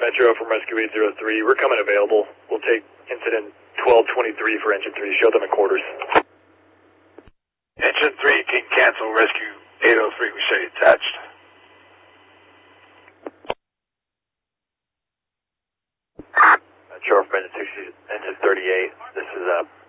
Metro from Rescue 803. We're coming available. We'll take incident 1223 for engine 3. Show them at quarters. Engine 3 can cancel Rescue 803. We show you attached. Metro from engine 38. This is